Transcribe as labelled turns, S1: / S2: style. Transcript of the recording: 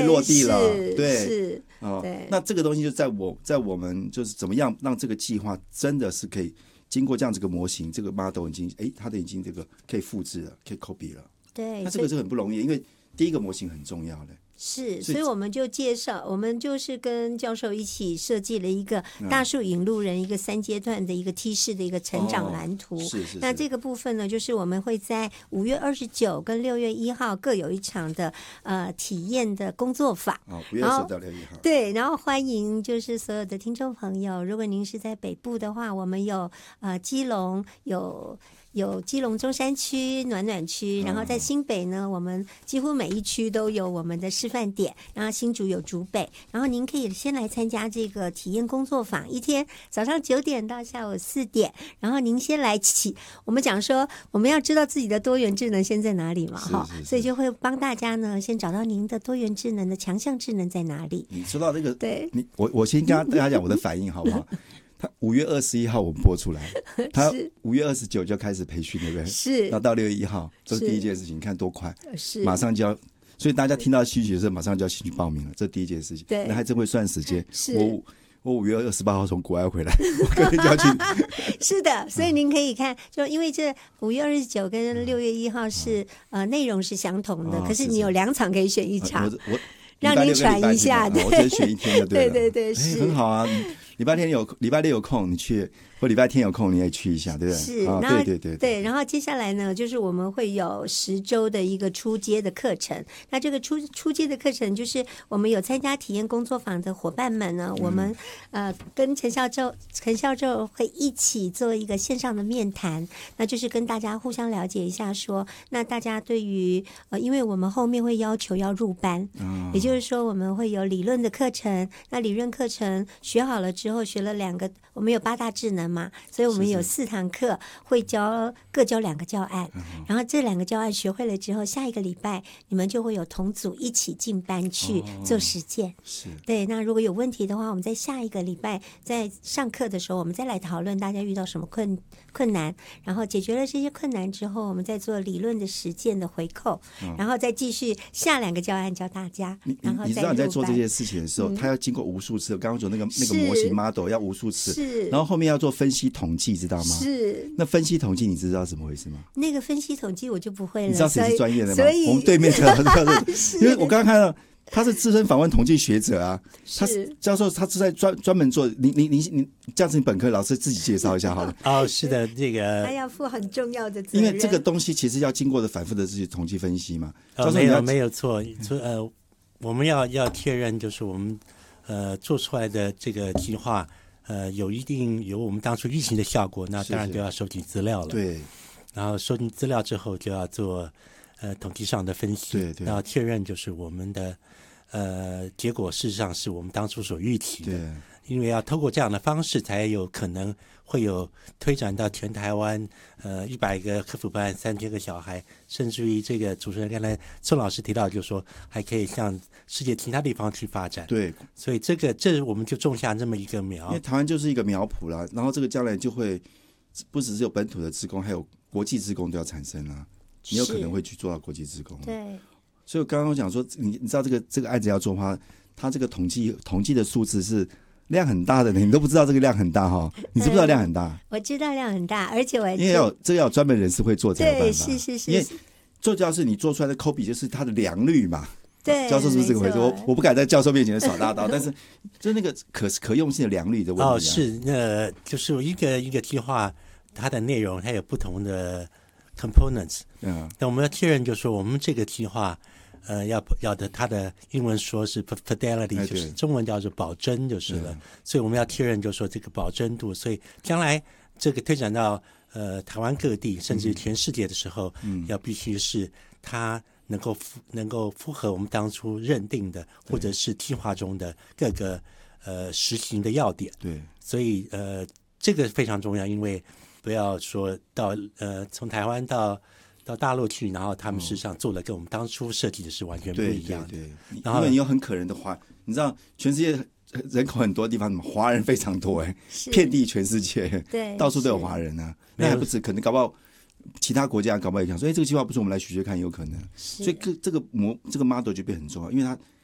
S1: 落地了，对，
S2: 是，
S1: 那这个东西就在我们就是怎么样让这个计划真的是可以经过这样子个模型，这个 model 已经它的已经这个可以复制了，可以 copy 了，
S2: 对，
S1: 那这个是很不容易，因为第一个模型很重要的。
S2: 是，所以我们就介绍，我们就是跟教授一起设计了一个大树引路人一个3阶段的一个梯式的一个成长蓝图。
S1: 是。
S2: 那这个部分呢，就是我们会在5月29跟6月1号各有一场的体验的工作坊。
S1: 5月20到6月1号。
S2: 对，然后欢迎就是所有的听众朋友，如果您是在北部的话，我们有基隆有基隆中山区暖暖区，然后在新北呢，我们几乎每一区都有我们的示范点，然后新竹有竹北，然后您可以先来参加这个体验工作坊，一天早上9点到下午4点，然后您先来我们讲说我们要知道自己的多元智能先在哪里嘛，所以就会帮大家呢先找到您的多元智能的强项智能在哪里。
S1: 你说到这个，
S2: 对，
S1: 我先跟大家讲我的反应好不好？他5月21号我们播出来，他5月29就要开始培训，对不对？
S2: 是，
S1: 然后到6月1号，这是第一件事情，你看多快，
S2: 是，
S1: 马上就要，所以大家听到需求的时候，马上就要先去报名了，这第一件事情。
S2: 对，
S1: 那还真会算时间。
S2: 是，
S1: 我5月28号从国外回来，我隔天就要去。
S2: 是的，所以您可以看，就因为这5月29跟6月1号是内容是相同的，可是你有2场可以选一场，让您喘一下，
S1: 我只选一天就对了。
S2: 对，是
S1: 很好啊。礼拜六有空你去，或礼拜天有空你也去一下，对不对？
S2: 是，对。然后接下来呢，就是我们会有10周的一个初阶的课程。那这个初阶的课程，就是我们有参加体验工作坊的伙伴们呢，我们跟陈教授会一起做一个线上的面谈，那就是跟大家互相了解一下说，那大家对于因为我们后面会要求要入班，也就是说我们会有理论的课程，那理论课程学好了之后学了2个，我们有8大智能嘛，所以我们有4堂课会各教2个教案，然后这2个教案学会了之后，下一个礼拜你们就会有同组一起进班去做实践。
S1: 是，
S2: 对。那如果有问题的话，我们在下一个礼拜在上课的时候，我们再来讨论大家遇到什么困难，然后解决了这些困难之后，我们再做理论的实践的回扣，然后再继续下2个教案教大家。然后
S1: 你知道你在做这些事情的时候，他要经过无数次，刚刚说那个模型 model 要无数次，
S2: 是，
S1: 然后后面要做分析统计，知道吗？
S2: 是。
S1: 那分析统计你知道怎么回事吗？
S2: 那个分析统计我就不会了。
S1: 你知道谁是专业的吗？
S2: 所以
S1: 我们对面的因为我刚刚看到他是资深访问统计学者啊，他教授，他是在专门做。你这样子，你本科老师自己介绍一下好了。
S3: 是的，这个
S2: 他要负很重要的责任，
S1: 因为这个东西其实要经过的反复的这些统计分析嘛。
S3: 没有错，我们要确认，就是我们做出来的这个计划，有我们当初预期的效果，那当然就要收集资料了。
S1: 对，
S3: 然后收集资料之后就要做统计上的分析，
S1: 对，
S3: 然后确认就是我们的结果事实上是我们当初所预期的。
S1: 对，
S3: 因为要透过这样的方式，才有可能会有推展到全台湾100个科普班，3000个小孩，甚至于这个主持人刚才宋老师提到，就是说还可以向世界其他地方去发展。
S1: 对，
S3: 所以这我们就种下这么一个苗。
S1: 因为台湾就是一个苗圃啦，然后这个将来就会不只是有本土的志工，还有国际志工都要产生啦。你有可能会去做到国际志工。
S2: 对，
S1: 所以我刚刚讲说，你知道这个案子要做的话，它这个统计的数字是量很大的，你都不知道这个量很大哈？你知不知道量很大？
S2: 我知道量很大，而且
S1: 因为这个要有专门人士会做才有办法。
S2: 对，是。
S1: 因为做教室你做出来的 copy 就是它的良率嘛。
S2: 对，
S1: 教授是不是这个回事？我不敢在教授面前耍大刀，但是就是那个可用性的良率的问题。
S3: 是，就是一个计划，它的内容它有不同的 components。那我们要确认，就是说我们这个计划，要的它的英文说是 fidelity，就是中文叫做保真就是了。所以我们要确认，就是说这个保真度，所以将来这个推展到台湾各地，甚至全世界的时候，要必须是它能够符合我们当初认定的，或者是计划中的各个实行的要点。
S1: 对，
S3: 所以这个非常重要，因为不要说到从台湾到大陆去，然后他们事实上做的跟我们当初设计的是完全不一样的。
S1: 对，然后因为你有很可人的华，你知道全世界人口很多地方，华人非常多遍地全世界，
S2: 对，
S1: 到处都有华人啊。那还不止，可能搞不好其他国家搞不好也想说，这个计划不是我们来学学看，有可能。所以这个 model 就变很重要，因为它